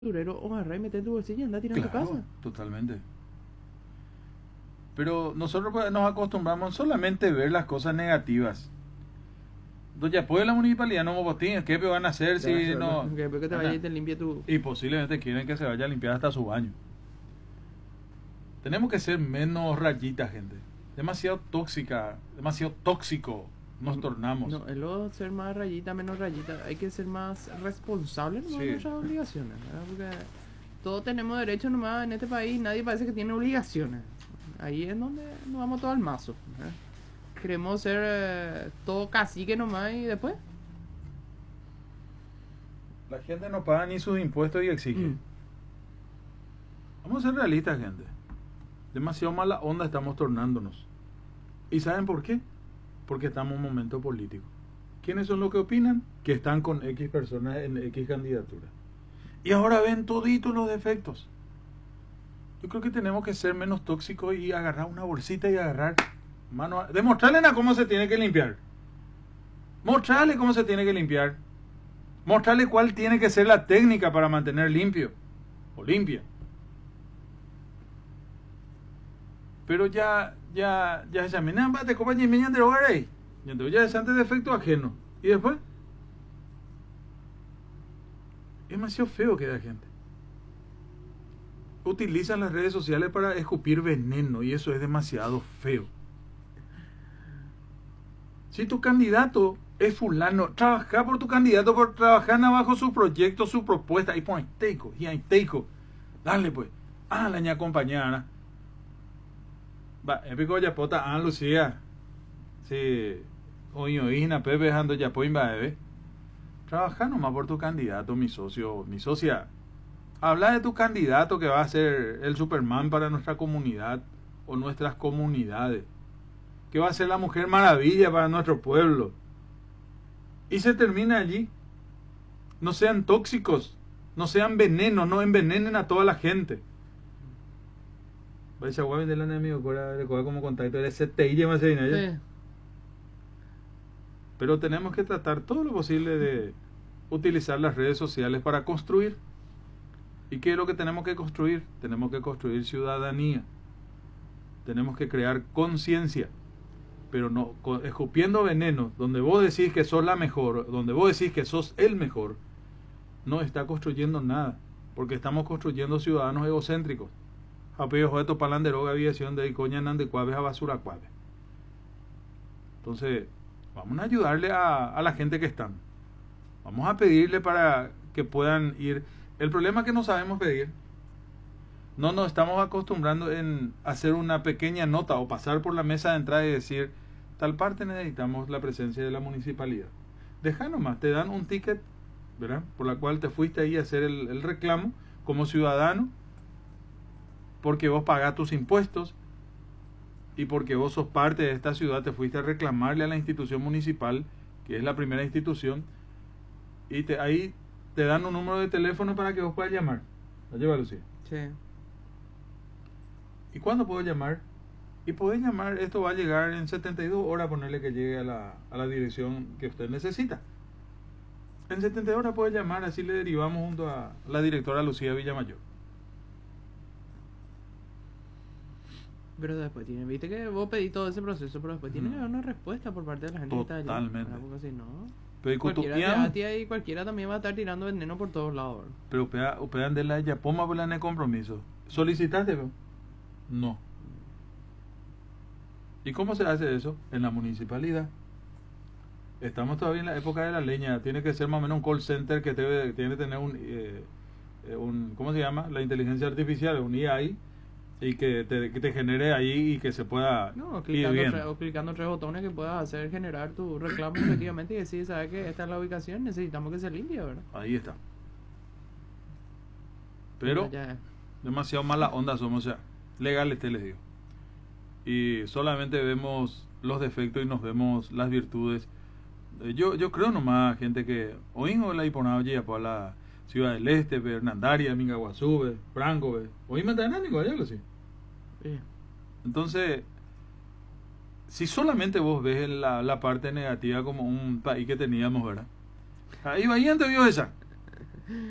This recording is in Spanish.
basurero o agarrá y meté en tu bolsillo y anda a tirar en tu Claro, casa. totalmente. Pero nosotros pues, nos acostumbramos solamente a ver las cosas negativas. Entonces, después de la municipalidad no botín, ¿qué van a hacer si no? Que después que te vaya y te limpie tu... Y posiblemente quieren que se vaya a limpiar hasta su baño. Tenemos que ser menos rayitas, gente. Demasiado tóxica, demasiado tóxico nos tornamos. No, es lo de ser más rayita, menos rayita. Hay que ser más responsable nomás Sí. de nuestras obligaciones, ¿verdad? Porque todos tenemos derechos nomás en este país, nadie parece que tiene obligaciones. Ahí es donde nos vamos todo al mazo, ¿verdad? Queremos ser todo cacique nomás y después. La gente no paga ni sus impuestos y exige. Vamos a ser realistas, gente. Demasiado mala onda estamos tornándonos. ¿Y saben por qué? Porque estamos en un momento político. ¿Quiénes son los que opinan? Que están con X personas en X candidatura. Y ahora ven toditos los defectos. Yo creo que tenemos que ser menos tóxicos y agarrar una bolsita y agarrar mano. Demostrarle a cómo se tiene que limpiar. Mostrarle cómo se tiene que limpiar. Mostrarle cuál tiene que ser la técnica para mantener limpio o limpia. Pero ya me te copa y me de hogar ahí. Y entonces ya es antes de efecto ajeno. Y después es demasiado feo que da gente. Utilizan las redes sociales para escupir veneno y eso es demasiado feo. Si tu candidato es fulano, trabaja por tu candidato, por trabajar bajo su proyecto, su propuesta, y pon teiko, y hay teiko. Dale pues, la ña compañera. Va, épico ya pota, Lucía. Sí, oína, pepe, dejando ya poimba, bebé. Trabaja nomás por tu candidato, mi socio, mi socia. Habla de tu candidato que va a ser el Superman para nuestra comunidad o nuestras comunidades. Que va a ser la Mujer Maravilla para nuestro pueblo. Y se termina allí. No sean tóxicos, no sean venenos, no envenenen a toda la gente. Vaya guay del enemigo, como contacto de CTI lleva ese dinero. Pero tenemos que tratar todo lo posible de utilizar las redes sociales para construir. ¿Y qué es lo que tenemos que construir? Tenemos que construir ciudadanía. Tenemos que crear conciencia. Pero no escupiendo veneno, donde vos decís que sos la mejor, donde vos decís que sos el mejor, no está construyendo nada. Porque estamos construyendo ciudadanos egocéntricos. Apello esto palanderoga aviación de coña nan de cuaves a basura cuaves. Entonces, vamos a ayudarle a la gente que están. Vamos a pedirle para que puedan ir. El problema es que no sabemos pedir. No nos estamos acostumbrando en hacer una pequeña nota o pasar por la mesa de entrada y decir, tal parte necesitamos la presencia de la municipalidad. Deja nomás, te dan un ticket, ¿verdad? Por la cual te fuiste ahí a hacer el reclamo como ciudadano, porque vos pagás tus impuestos y porque vos sos parte de esta ciudad, te fuiste a reclamarle a la institución municipal, que es la primera institución, y ahí te dan un número de teléfono para que vos puedas llamar. ¿La lleva, Lucía? Sí. ¿Y cuándo puedo llamar? Y podés llamar, esto va a llegar en 72 horas, ponerle que llegue a la dirección que usted necesita. En 72 horas puede llamar, así le derivamos junto a la directora Lucía Villamayor. Pero después tiene, viste que vos pedís todo ese proceso, pero después tiene que haber una respuesta por parte de la gente que está allí. Totalmente. Porque si no, Pero cualquiera también va a estar tirando veneno por todos lados. Pero operan de la yapoma por la compromiso. ¿Solicitaste? No. ¿Y cómo se hace eso? En la municipalidad. Estamos todavía en la época de la leña. Tiene que ser más o menos un call center que tiene que tener un ¿cómo se llama? La inteligencia artificial, un AI, y que te genere ahí y que se pueda ir bien. Clicando tres botones que puedas hacer generar tu reclamo efectivamente y decir, ¿sabes qué? Esta es la ubicación, necesitamos que se limpie, ¿verdad? Ahí está. Pero demasiado mala onda somos, o sea, legales te les digo. Y solamente vemos los defectos y nos vemos las virtudes. Yo creo nomás, gente, que oímos la hiponado ya por la Ciudad del Este, Hernandaria, Mingaguazú, Franco, oímos también algo así. Sí. Entonces, si solamente vos ves la parte negativa como un país que teníamos, ¿verdad? Ahí va, y antes vio esa.